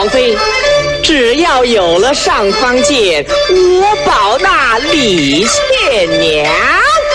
王妃，只要有了尚方剑，我保那李妾娘。